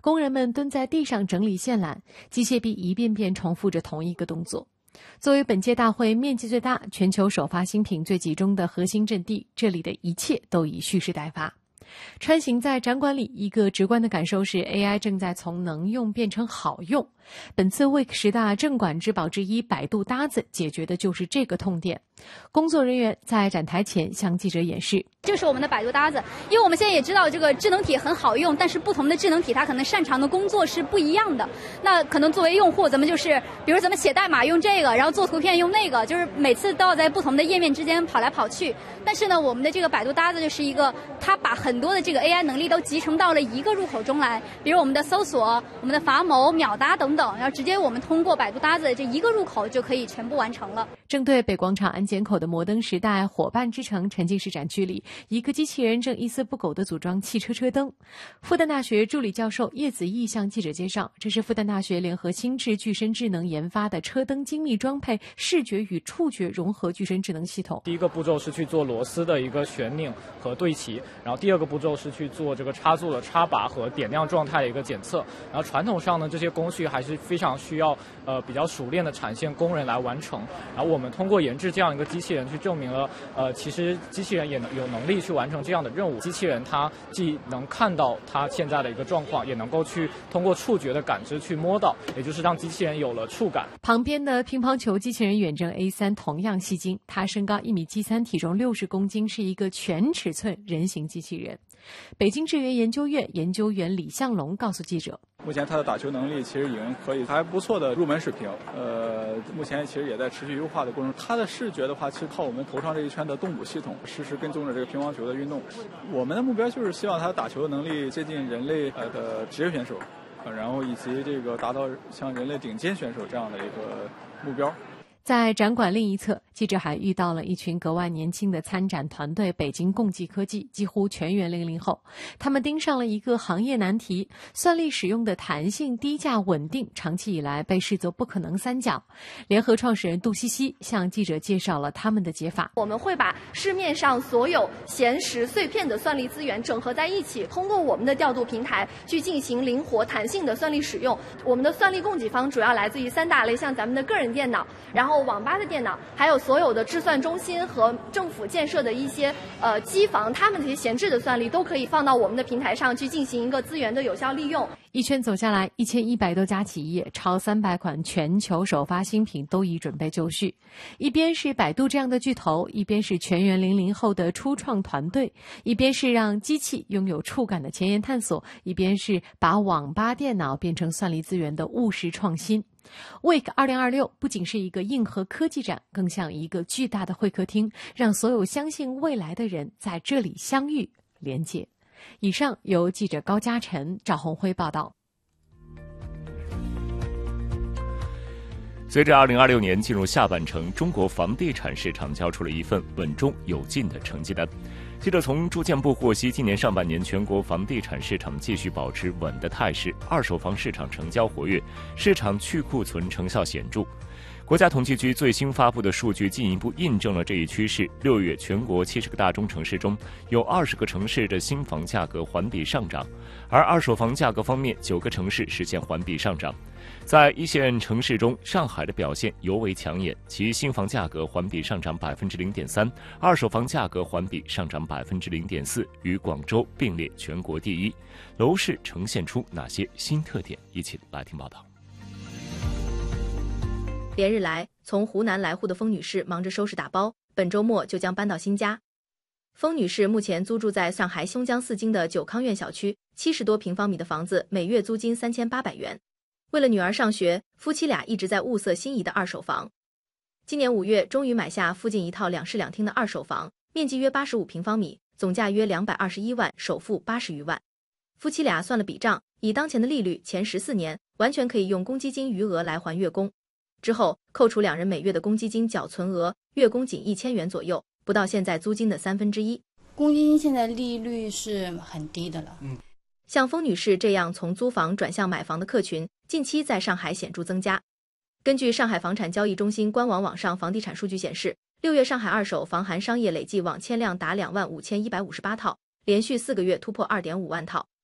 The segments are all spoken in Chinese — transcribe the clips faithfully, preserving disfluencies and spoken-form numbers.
工人们蹲在地上整理线缆，机械臂一遍遍重复着同一个动作。作为本届大会面积最大、全球首发新品最集中的核心阵地，这里的一切都已蓄势待发。穿行在展馆里，一个直观的感受是 A I 正在从能用变成好用。本次 Week 十大镇馆之宝之一百度搭子解决的就是这个痛点。工作人员在展台前向记者演示， 这是我们的百度搭子。因为我们现在也知道这个智能体很好用，但是不同的智能体它可能擅长的工作是不一样的。那可能作为用户，咱们就是比如咱们写代码用这个，然后做图片用那个，就是每次都要在不同的页面之间跑来跑去。但是呢，我们的这个百度搭子就是一个，它把很多的这个 A I 能力都集成到了一个入口中来，比如我们的搜索、我们的伐谋、秒答等等，然后直接我们通过百度搭子这一个入口就可以全部完成了。 正对北广场安检口的摩登时代伙伴之城沉浸式展区里，一个机器人正一丝不苟地组装汽车车灯。复旦大学助理教授叶子毅向记者介绍，这是复旦大学联合心智具身智能研发的车灯精密装配视觉与触觉融合具身智能系统。 第一个步骤是去做螺丝的一个旋拧和对齐，然后第二个步骤是去做这个插座的插拔和点亮状态的一个检测。然后传统上呢，这些工序还是非常需要呃比较熟练的产线工人来完成。然后我们通过研制这样一个机器人，去证明了呃其实机器人也能有能力去完成这样的任务。机器人它既能看到它现在的一个状况，也能够去通过触觉的感知去摸到，也就是让机器人有了触感。 旁边的乒乓球机器人远征 A 三 同样吸睛，它身高一米七三，体重六十公斤，是一个全尺寸人形机器人。北京智源研究院研究员李向龙告诉记者， 目前它的打球能力其实已经可以还不错的入门水平，呃，目前其实也在持续优化的过程中。它的视觉的话，其实靠我们头上这一圈的动捕系统，实时跟踪着这个乒乓球的运动。我们的目标就是希望它打球的能力接近人类呃的职业选手，呃，然后以及这个达到像人类顶尖选手这样的一个目标。 在展馆另一侧，记者还遇到了一群格外年轻的参展团队北京共济科技，几乎全员零零后。他们盯上了一个行业难题：算力使用的弹性、低价、稳定，长期以来被视作不可能三角。联合创始人杜西西向记者介绍了他们的解法。 我们会把市面上所有闲时碎片的算力资源整合在一起，通过我们的调度平台去进行灵活弹性的算力使用。我们的算力供给方主要来自于三大类，像咱们的个人电脑，然后网吧的电脑，还有所有的智算中心和政府建设的一些呃机房，他们这些闲置的算力都可以放到我们的平台上去进行一个资源的有效利用。 一圈走下来，一千一百多家企业，超三百款全球首发新品都已准备就绪。一边是百度这样的巨头，一边是全员零零后的初创团队，一边是让机器拥有触感的前沿探索，一边是把网吧电脑变成算力资源的务实创新。Week 二零二六不仅是一个硬核科技展，更像一个巨大的会客厅，让所有相信未来的人在这里相遇、连接。以上由记者高嘉晨、赵红辉报道。 随着二零二六年进入下半程，中国房地产市场交出了一份稳中有进的成绩单。记者从住建部获悉，今年上半年全国房地产市场继续保持稳的态势，二手房市场成交活跃，市场去库存成效显著。国家统计局最新发布的数据进一步印证了这一趋势。六月，全国七十个大中城市中有二十个城市的新房价格环比上涨，而二手房价格方面，九个城市实现环比上涨。在一线城市中，上海的表现尤为抢眼，其新房价格环比上涨百分之零点三，二手房价格环比上涨百分之零点四，与广州并列全国第一。楼市呈现出哪些新特点？一起来听报道。 连日来，从湖南来沪的封女士忙着收拾打包，本周末就将搬到新家。封女士目前租住在上海松江四京的九康苑小区，七十多平方米的房子，每月租金三千八百元。为了女儿上学，夫妻俩一直在物色心仪的二手房。今年五月，终于买下附近一套两室两厅的二手房，面积约八十五平方米，总价约两百二十一万，首付八十余万。夫妻俩算了笔账，以当前的利率，前十四年完全可以用公积金余额来还月供。之后扣除两人每月的公积金缴存额，月供仅一千元左右，不到现在租金的三分之一。 公积金现在利率是很低的了。嗯， 像封女士这样从租房转向买房的客群，近期在上海显著增加。根据上海房产交易中心官网网上房地产数据显示，六月上海二手房含商业累计网签量达两万五千一百五十八套，连续四个月突破二点五万套。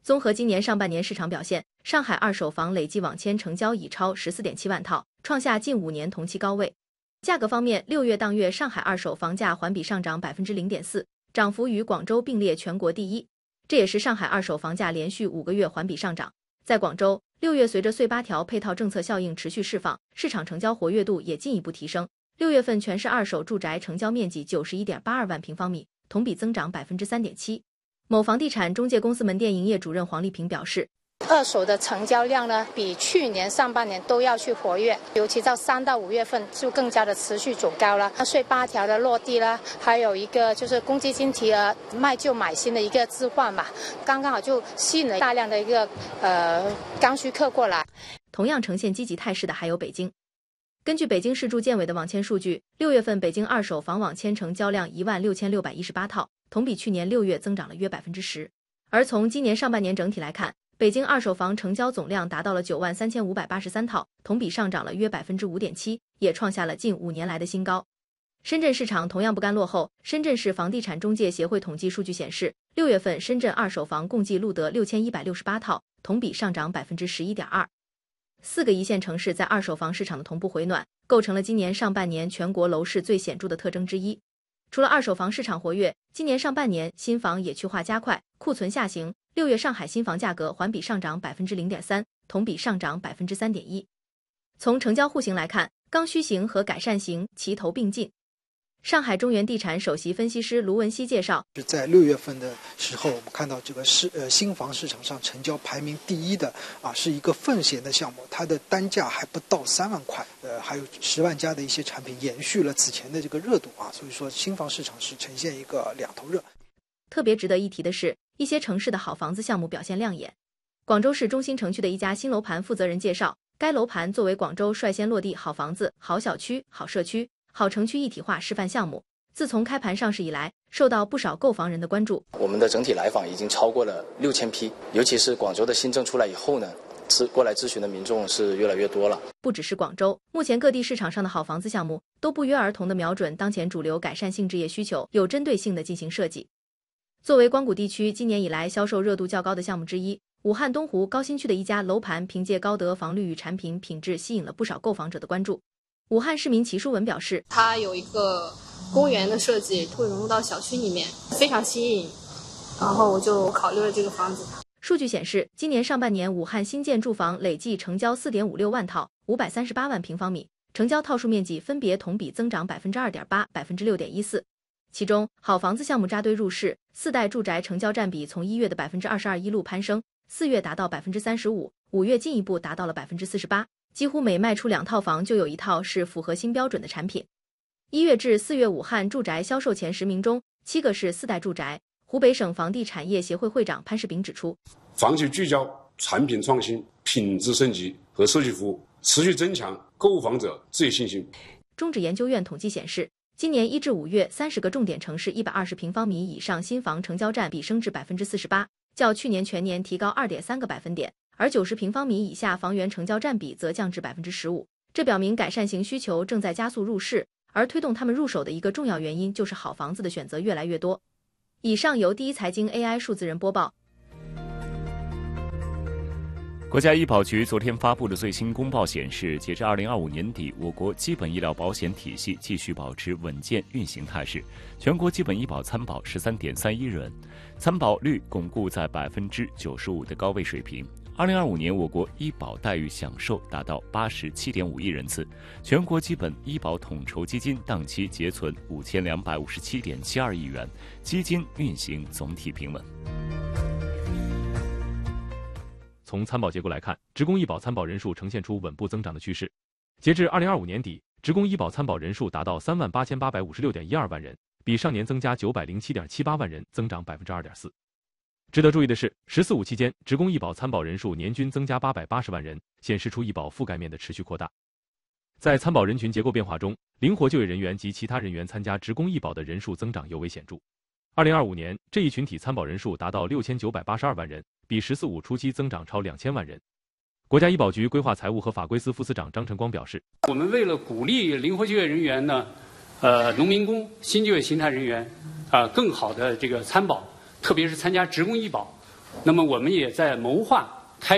综合今年上半年市场表现，上海二手房累计网签成交已超 十四点七万套，创下近五年同期高位。价格方面，六月当月上海二手房价环比上涨 百分之零点四， 涨幅与广州并列全国第一，这也是上海二手房价连续五个月环比上涨。在广州，六月随着穗八条配套政策效应持续释放，市场成交活跃度也进一步提升。六月份全市二手住宅成交面积 九十一点八二万平方米，同比增长 百分之三点七。某房地产中介公司门店营业主任黄丽萍表示， 二手的成交量呢，比去年上半年都要去活跃，尤其到三到五月份就更加的持续走高了。税八条的落地啦，还有一个就是公积金提额卖旧买新的一个置换嘛，刚刚好就吸引了大量的一个呃刚需客过来。 同样呈现积极态势的还有北京。根据北京市住建委的网签数据，六月份北京二手房网签成交量一万六千六百一十八套，同比去年六月增长了约 百分之十。而从今年上半年整体来看，北京二手房成交总量达到了九万三千五百八十三套，同比上涨了约 百分之五点七， 也创下了近五年来的新高。深圳市场同样不甘落后，深圳市房地产中介协会统计数据显示，六月份深圳二手房共计录得六千一百六十八套，同比上涨 百分之十一点二。四个一线城市在二手房市场的同步回暖，构成了今年上半年全国楼市最显著的特征之一。除了二手房市场活跃，今年上半年新房也去化加快，库存下行。六月上海新房价格环比上涨 百分之零点三， 同比上涨 百分之三点一。从成交户型来看，刚需型和改善型齐头并进。上海中原地产首席分析师卢文熙介绍， 在六月份的时候，我们看到这个市呃新房市场上成交排名第一的啊是一个奉贤的项目，它的单价还不到三万块，呃还有十万家的一些产品延续了此前的这个热度啊，所以说新房市场是呈现一个两头热。 特别值得一提的是，一些城市的好房子项目表现亮眼。广州市中心城区的一家新楼盘负责人介绍，该楼盘作为广州率先落地好房子、好小区、好社区、好城区一体化示范项目，自从开盘上市以来，受到不少购房人的关注。 我们的整体来访已经超过了六千批，尤其是广州的新政出来以后呢，过来咨询的民众是越来越多了。 不只是广州，目前各地市场上的好房子项目都不约而同地瞄准当前主流改善性置业需求，有针对性地进行设计。作为光谷地区今年以来销售热度较高的项目之一，武汉东湖高新区的一家楼盘凭借高德防绿与产品品质吸引了不少购房者的关注。武汉市民齐淑文表示， 它有一个公园的设计会融入到小区里面，非常吸引，然后我就考虑了这个房子。 数据显示，今年上半年武汉新建住房累计成交 四点五六万套，五百三十八万平方米，成交套数面积分别同比增长 百分之二点八、百分之六点一四。其中，好房子项目扎堆入市，四代住宅成交占比从一月的 百分之二十二 一路攀升，四月达到 百分之三十五， 五月进一步达到了 百分之四十八， 几乎每卖出两套房就有一套是符合新标准的产品。一月至四月武汉住宅销售前十名中，七个是四代住宅。湖北省房地产业协会会长潘世炳指出， 长期聚焦产品创新、品质升级和社区服务，持续增强购房者置业信心。 中指研究院统计显示，今年一至五月，三十个重点城市一百二十平方米以上新房成交占比升至 百分之四十八， 较去年全年提高 二点三个百分点，而九十平方米以下房源成交占比则降至 百分之十五。 这表明改善型需求正在加速入市，而推动他们入手的一个重要原因就是好房子的选择越来越多。以上由第一财经 A I 数字人播报。 国家医保局昨天发布的最新公报显示，截至二零二五年底，我国基本医疗保险体系继续保持稳健运行态势，全国基本医保参保 十三点三一人，参保率巩固在 百分之九十五 的高位水平。二零二五年，我国医保待遇享受达到 八十七点五亿人次，全国基本医保统筹基金当期结存 五千两百五十七点七二亿元，基金运行总体平稳。 从参保结构来看，职工医保参保人数呈现出稳步增长的趋势。截至二零二五年底，职工医保参保人数达到 三万八千八百五十六点一二万人，比上年增加 九百零七点七八万人，增长 百分之二点四。值得注意的是，十四五期间，职工医保参保人数年均增加八百八十万人，显示出医保覆盖面的持续扩大。在参保人群结构变化中，灵活就业人员及其他人员参加职工医保的人数增长尤为显著。二零二五年，这一群体参保人数达到六千九百八十二万人，比十四五初期增长超两千万人。国家医保局规划财务和法规司副司长张晨光表示， 我们为了鼓励灵活就业人员呢，呃，农民工、新就业形态人员啊、呃，更好的这个参保，特别是参加职工医保， 那么我们也在谋划